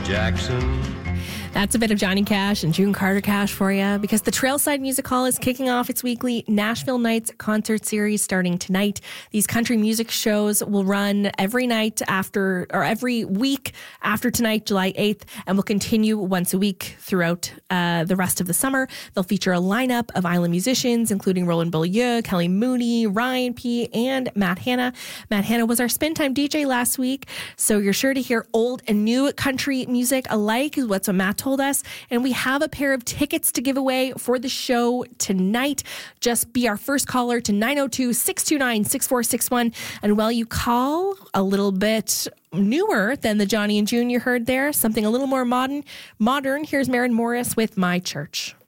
Jackson. That's a bit of Johnny Cash and June Carter Cash for you, because the Trailside Music Hall is kicking off its weekly Nashville Nights concert series starting tonight. These country music shows will run every night after, or every week after tonight, July 8th, and will continue once a week throughout the rest of the summer. They'll feature a lineup of island musicians, including Roland Beaulieu, Kelly Mooney, Ryan P., and Matt Hanna. Matt Hanna was our Spin Time DJ last week, so you're sure to hear old and new country music alike, is what Matt told us. And we have a pair of tickets to give away for the show tonight. Just be our first caller to 902-629-6461. And while you call, a little bit newer than the Johnny and June you heard there, something a little more modern. Here's Maren Morris with My Church.